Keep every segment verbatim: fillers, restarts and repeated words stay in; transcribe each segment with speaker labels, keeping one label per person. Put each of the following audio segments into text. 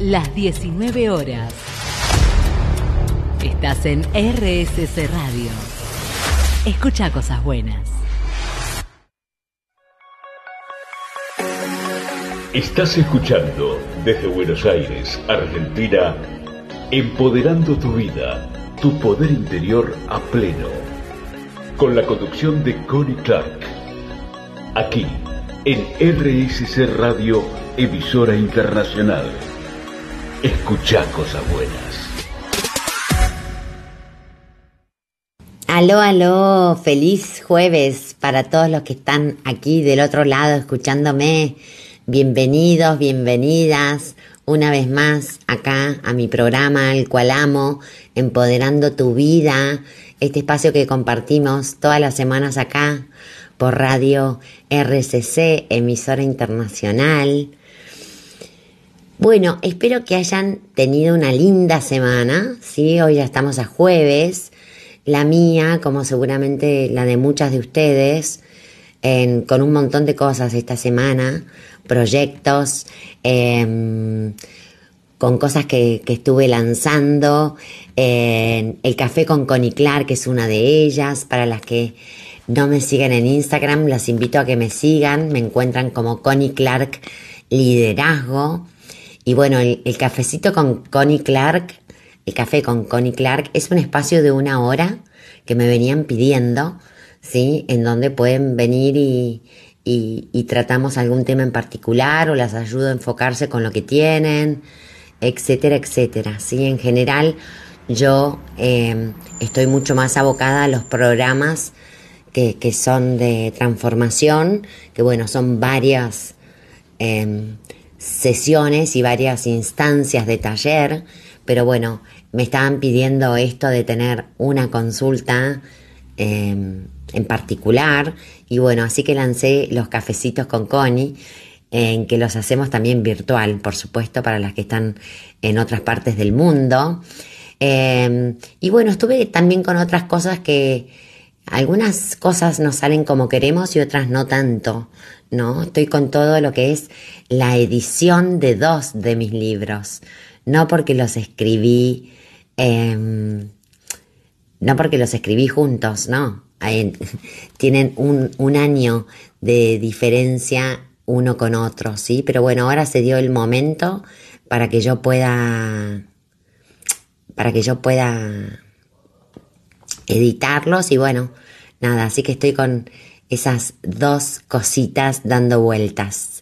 Speaker 1: las diecinueve horas. Estás en R S C Radio. Escucha cosas buenas.
Speaker 2: Estás escuchando desde Buenos Aires, Argentina, Empoderando tu vida, tu poder interior a pleno. Con la conducción de Connie Clark. Aquí, en R S C Radio, emisora internacional. Escucha cosas buenas.
Speaker 3: Aló, aló, feliz jueves para todos los que están aquí del otro lado escuchándome. Bienvenidos, bienvenidas una vez más acá a mi programa, el cual amo, Empoderando tu vida, este espacio que compartimos todas las semanas acá por Radio R S C, emisora internacional. Bueno, espero que hayan tenido una linda semana, ¿sí? Hoy ya estamos a jueves. La mía, como seguramente la de muchas de ustedes, en, con un montón de cosas esta semana, proyectos, eh, con cosas que, que estuve lanzando, eh, el café con Connie Clark, que es una de ellas. Para las que no me siguen en Instagram, los invito a que me sigan, me encuentran como Connie Clark Liderazgo. Y bueno, el, el cafecito con Connie Clark, el café con Connie Clark, es un espacio de una hora que me venían pidiendo, ¿sí? En donde pueden venir y, y, y tratamos algún tema en particular o las ayudo a enfocarse con lo que tienen, etcétera, etcétera, ¿sí? En general, yo eh, estoy mucho más abocada a los programas que, que son de transformación, que bueno, son varias Eh, sesiones y varias instancias de taller, pero bueno, me estaban pidiendo esto de tener una consulta eh, en particular, y bueno, así que lancé los cafecitos con Connie, en que los hacemos también virtual, por supuesto, para las que están en otras partes del mundo. Eh, y bueno, estuve también con otras cosas que algunas cosas nos salen como queremos y otras no tanto, ¿no? Estoy con todo lo que es la edición de dos de mis libros, no porque los escribí, eh, no porque los escribí juntos, no, Hay, tienen un, un año de diferencia uno con otro, ¿sí? Pero bueno, ahora se dio el momento para que yo pueda, para que yo pueda editarlos y bueno, nada, así que estoy con esas dos cositas dando vueltas.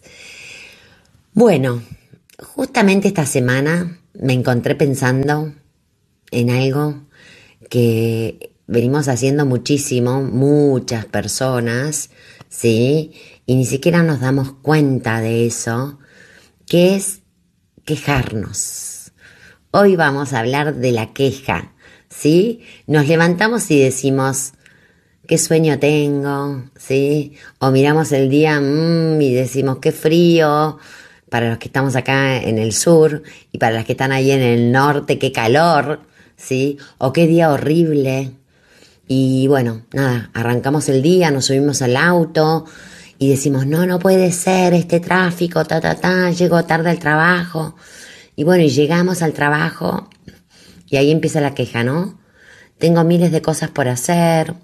Speaker 3: Bueno, justamente esta semana me encontré pensando en algo que venimos haciendo muchísimo, muchas personas, ¿sí? Y ni siquiera nos damos cuenta de eso, que es quejarnos. Hoy vamos a hablar de la queja, ¿sí? Nos levantamos y decimos, qué sueño tengo, ¿sí? O miramos el día mmm, y decimos, qué frío, para los que estamos acá en el sur, y para las que están ahí en el norte, qué calor, ¿sí? O qué día horrible. Y bueno, nada, arrancamos el día, nos subimos al auto y decimos, no, no puede ser este tráfico, ta, ta, ta, llego tarde al trabajo. Y bueno, y llegamos al trabajo y ahí empieza la queja, ¿no? Tengo miles de cosas por hacer.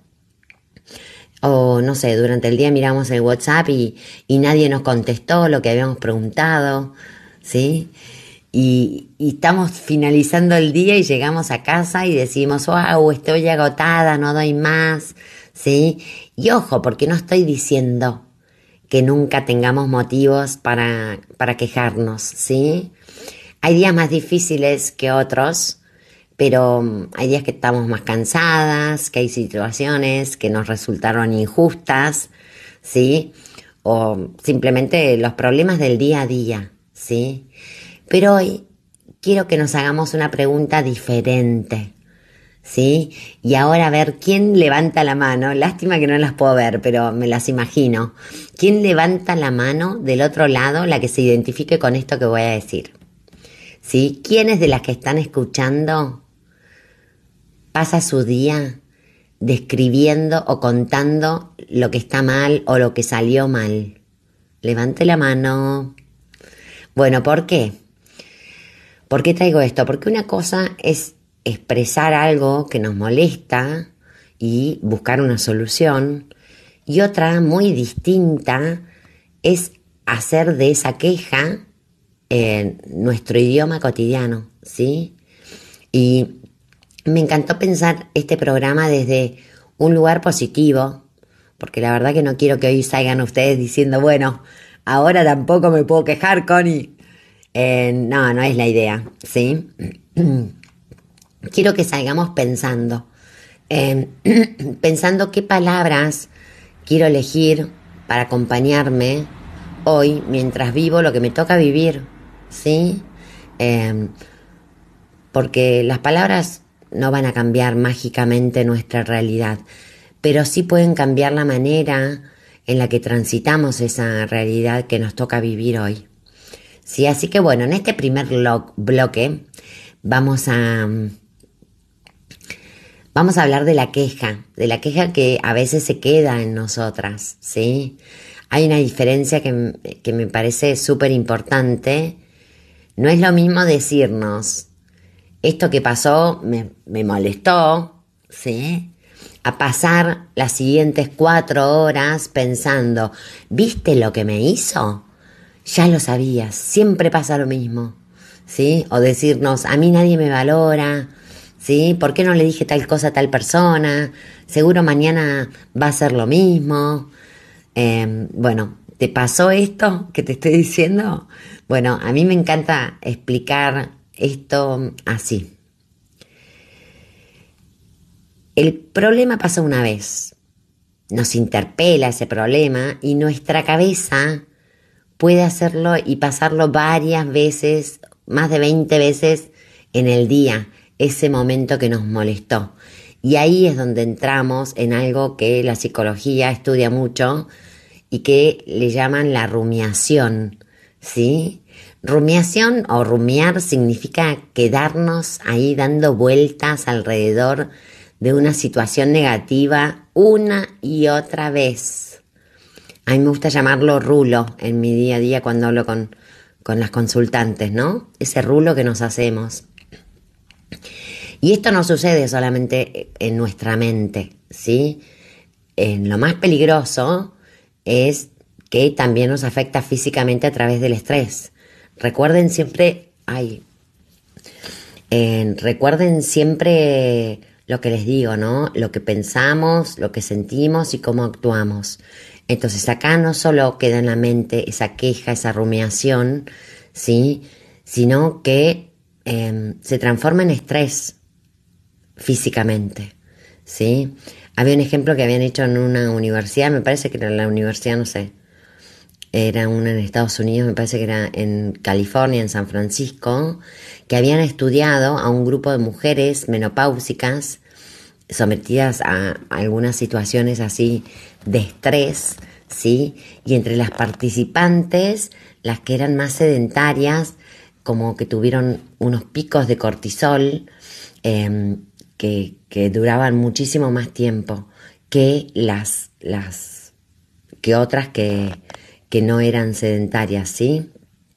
Speaker 3: O no sé, durante el día miramos el WhatsApp y, y nadie nos contestó lo que habíamos preguntado, ¿sí? Y, y estamos finalizando el día y llegamos a casa y decimos, wow, estoy agotada, no doy más, ¿sí? Y ojo, porque no estoy diciendo que nunca tengamos motivos para, para quejarnos, ¿sí? Hay días más difíciles que otros, pero hay días que estamos más cansadas, que hay situaciones que nos resultaron injustas, ¿sí? O simplemente los problemas del día a día, ¿sí? Pero hoy quiero que nos hagamos una pregunta diferente, ¿sí? Y ahora a ver quién levanta la mano. Lástima que no las puedo ver, pero me las imagino. ¿Quién levanta la mano del otro lado, la que se identifique con esto que voy a decir? ¿Sí? ¿Quiénes de las que están escuchando pasa su día describiendo o contando lo que está mal o lo que salió mal? Levante la mano. Bueno, ¿por qué? ¿Por qué traigo esto? Porque una cosa es expresar algo que nos molesta y buscar una solución, y otra muy distinta es hacer de esa queja eh, nuestro idioma cotidiano, ¿sí? Y me encantó pensar este programa desde un lugar positivo, porque la verdad que no quiero que hoy salgan ustedes diciendo, bueno, ahora tampoco me puedo quejar, Connie. Eh, no, no es la idea, ¿sí? Quiero que salgamos pensando, eh, pensando qué palabras quiero elegir para acompañarme hoy mientras vivo lo que me toca vivir, ¿sí? Eh, porque las palabras no van a cambiar mágicamente nuestra realidad, pero sí pueden cambiar la manera en la que transitamos esa realidad que nos toca vivir hoy. Sí, así que bueno, en este primer bloque vamos a, vamos a hablar de la queja, de la queja que a veces se queda en nosotras, ¿sí? Hay una diferencia que, que me parece súper importante. No es lo mismo decirnos, esto que pasó me, me molestó, ¿sí? A pasar las siguientes cuatro horas pensando, ¿viste lo que me hizo? Ya lo sabías, siempre pasa lo mismo, ¿sí? O decirnos, a mí nadie me valora, ¿sí? ¿Por qué no le dije tal cosa a tal persona? Seguro mañana va a ser lo mismo. Eh, bueno, ¿te pasó esto que te estoy diciendo? Bueno, a mí me encanta explicar esto así. El problema pasa una vez, nos interpela ese problema y nuestra cabeza puede hacerlo y pasarlo varias veces, más de veinte veces en el día, ese momento que nos molestó. Y ahí es donde entramos en algo que la psicología estudia mucho y que le llaman la rumiación, ¿sí? Rumiación o rumiar significa quedarnos ahí dando vueltas alrededor de una situación negativa una y otra vez. A mí me gusta llamarlo rulo en mi día a día cuando hablo con, con las consultantes, ¿no? Ese rulo que nos hacemos. Y esto no sucede solamente en nuestra mente, ¿sí? En lo más peligroso es que también nos afecta físicamente a través del estrés. Recuerden siempre, ay, eh, recuerden siempre lo que les digo, ¿no? Lo que pensamos, lo que sentimos y cómo actuamos. Entonces acá no solo queda en la mente esa queja, esa rumiación, ¿sí? Sino que eh, se transforma en estrés físicamente, ¿sí? Había un ejemplo que habían hecho en una universidad, me parece que era la universidad, no sé, era una en Estados Unidos, me parece que era en California, en San Francisco, que habían estudiado a un grupo de mujeres menopáusicas sometidas a algunas situaciones así de estrés, ¿sí? Y entre las participantes, las que eran más sedentarias, como que tuvieron unos picos de cortisol eh, que, que duraban muchísimo más tiempo que las, las que otras que, que no eran sedentarias, ¿sí?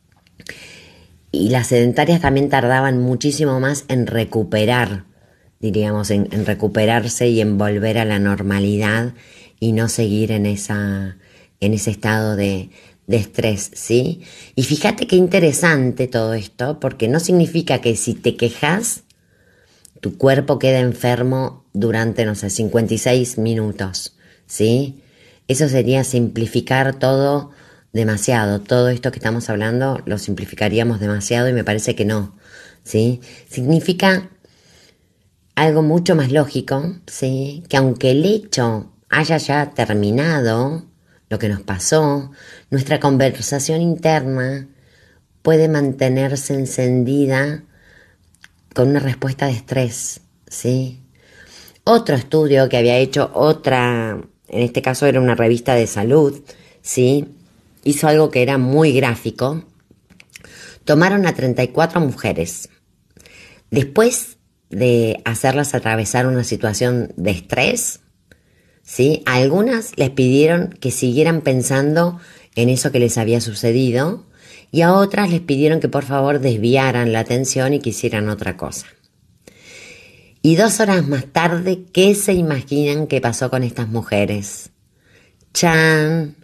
Speaker 3: Y las sedentarias también tardaban muchísimo más en recuperar, diríamos, en, en recuperarse y en volver a la normalidad y no seguir en esa, en ese estado de, de estrés, ¿sí? Y fíjate qué interesante todo esto, porque no significa que si te quejas, tu cuerpo queda enfermo durante, no sé, cincuenta y seis minutos, ¿sí? Eso sería simplificar todo demasiado. Todo esto que estamos hablando lo simplificaríamos demasiado y me parece que no, ¿sí? Significa algo mucho más lógico, ¿sí? Que aunque el hecho haya ya terminado, lo que nos pasó, nuestra conversación interna puede mantenerse encendida con una respuesta de estrés, ¿sí? Otro estudio que había hecho otra, en este caso era una revista de salud, ¿sí? Hizo algo que era muy gráfico. Tomaron a treinta y cuatro mujeres. Después de hacerlas atravesar una situación de estrés, ¿sí? A algunas les pidieron que siguieran pensando en eso que les había sucedido y a otras les pidieron que por favor desviaran la atención y que hicieran otra cosa. Y dos horas más tarde, ¿qué se imaginan que pasó con estas mujeres? ¡Chan!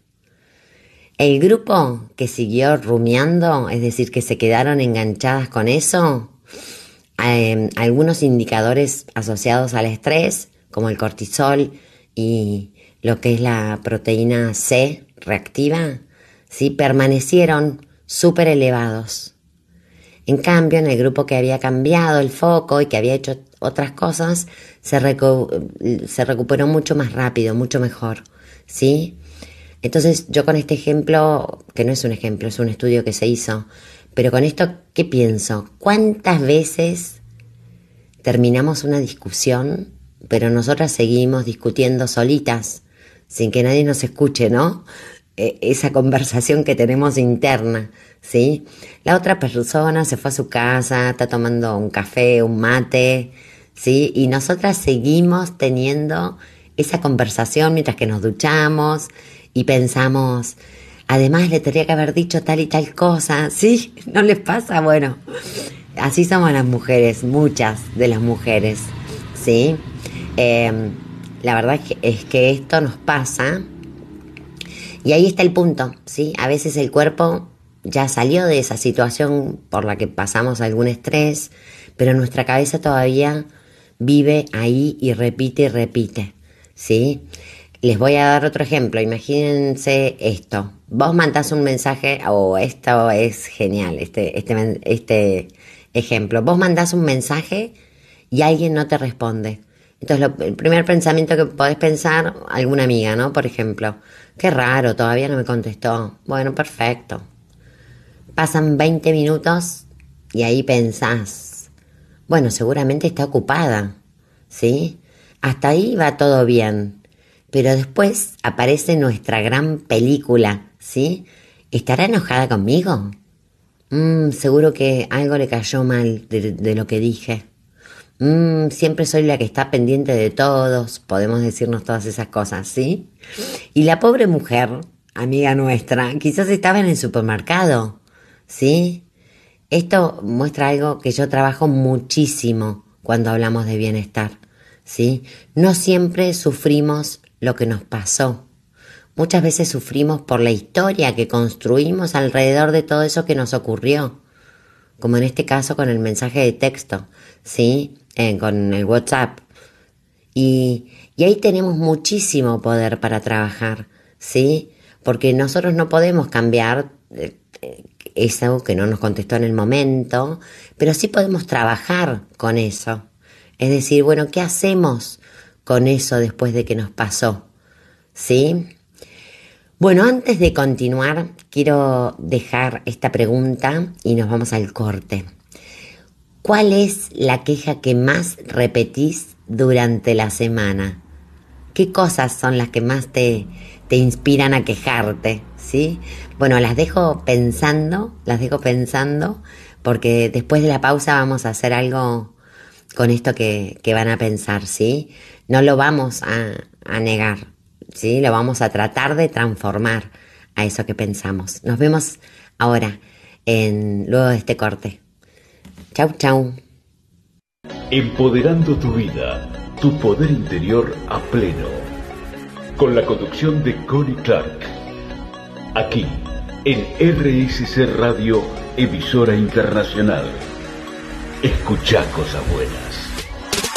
Speaker 3: El grupo que siguió rumiando, es decir, que se quedaron enganchadas con eso, eh, algunos indicadores asociados al estrés, como el cortisol y lo que es la proteína C reactiva, ¿sí?, permanecieron súper elevados. En cambio, en el grupo que había cambiado el foco y que había hecho otras cosas, se, recu- se recuperó mucho más rápido, mucho mejor, ¿sí? Entonces, yo con este ejemplo, que no es un ejemplo, es un estudio que se hizo, pero con esto, ¿qué pienso? ¿Cuántas veces terminamos una discusión, pero nosotras seguimos discutiendo solitas, sin que nadie nos escuche, ¿no? Eh, esa conversación que tenemos interna, ¿sí? La otra persona se fue a su casa, está tomando un café, un mate, ¿sí? Y nosotras seguimos teniendo esa conversación mientras que nos duchamos y pensamos, además le tendría que haber dicho tal y tal cosa, ¿sí? ¿No les pasa? Bueno, así somos las mujeres, muchas de las mujeres, ¿sí? Eh, la verdad es que, es que esto nos pasa y ahí está el punto, ¿sí? A veces el cuerpo ya salió de esa situación por la que pasamos algún estrés, pero nuestra cabeza todavía vive ahí y repite y repite, ¿sí? Les voy a dar otro ejemplo. Imagínense esto. Vos mandás un mensaje, o oh, esto es genial, este, este, este ejemplo. Vos mandás un mensaje y alguien no te responde. Entonces, lo, el primer pensamiento que podés pensar, alguna amiga, ¿no? Por ejemplo, qué raro, todavía no me contestó. Bueno, perfecto. Pasan veinte minutos y ahí pensás, bueno, seguramente está ocupada, ¿sí? Hasta ahí va todo bien. Pero después aparece nuestra gran película, ¿sí? ¿Estará enojada conmigo? Mm, seguro que algo le cayó mal de, de lo que dije. Mm, siempre soy la que está pendiente de todos, podemos decirnos todas esas cosas, ¿sí? Y la pobre mujer, amiga nuestra, quizás estaba en el supermercado, ¿sí? Esto muestra algo que yo trabajo muchísimo cuando hablamos de bienestar, ¿sí? No siempre sufrimos lo que nos pasó. Muchas veces sufrimos por la historia que construimos alrededor de todo eso que nos ocurrió, como en este caso con el mensaje de texto, ¿sí? Eh, con el WhatsApp. Y, y ahí tenemos muchísimo poder para trabajar, ¿sí? Porque nosotros no podemos cambiar eh, eso que no nos contestó en el momento, pero sí podemos trabajar con eso. Es decir, bueno, ¿qué hacemos con eso después de que nos pasó? ¿Sí? Bueno, antes de continuar, quiero dejar esta pregunta y nos vamos al corte. ¿Cuál es la queja que más repetís durante la semana? ¿Qué cosas son las que más te, te inspiran a quejarte? ¿Sí? Bueno, las dejo pensando, las dejo pensando, porque después de la pausa vamos a hacer algo con esto que, que van a pensar, ¿sí? No lo vamos a, a negar, ¿sí? Lo vamos a tratar de transformar a eso que pensamos. Nos vemos ahora, en, luego de este corte. Chau, chau.
Speaker 2: Empoderando tu vida, tu poder interior a pleno. Con la conducción de Connie Clark. Aquí, en R S C Radio, emisora internacional. Escuchá cosas buenas.